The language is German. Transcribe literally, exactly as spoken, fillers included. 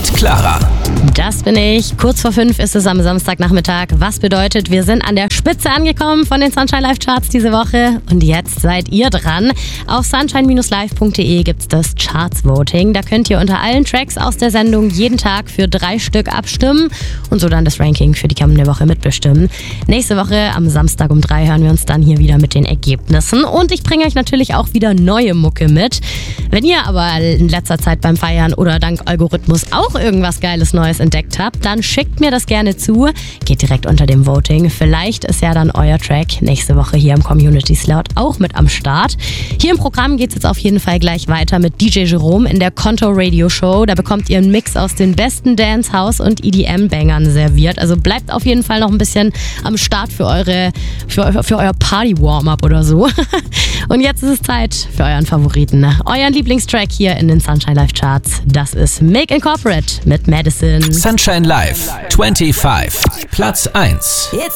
Mit Clara. Das bin ich. Kurz vor fünf ist es am Samstagnachmittag. Was bedeutet, wir sind an der Spitze angekommen von den Sunshine Live Charts diese Woche. Und jetzt seid ihr dran. Auf sunshine live punkt de gibt es das Charts Voting. Da könnt ihr unter allen Tracks aus der Sendung jeden Tag für drei Stück abstimmen und so dann das Ranking für die kommende Woche mitbestimmen. Nächste Woche am Samstag um drei hören wir uns dann hier wieder mit den Ergebnissen. Und ich bringe euch natürlich auch wieder neue Mucke mit. Wenn ihr aber in letzter Zeit beim Feiern oder dank Algorithmus auch irgendwas Geiles Neues entdeckt habt, dann schickt mir das gerne zu. Geht direkt unter dem Voting. Vielleicht ist ja dann euer Track nächste Woche hier im Community Slot auch mit am Start. Hier im Programm geht es jetzt auf jeden Fall gleich weiter mit D J Jerome in der Konto Radio Show. Da bekommt ihr einen Mix aus den besten Dance, House und E D M-Bangern serviert. Also bleibt auf jeden Fall noch ein bisschen am Start für eure für, für euer Party-Warm-Up oder so. Und jetzt ist es Zeit für euren Favoriten. Euren Lieblingstrack hier in den Sunshine Live Charts. Das ist Make Incorporate mit Madison. Sunshine Live fünfundzwanzig, Platz eins.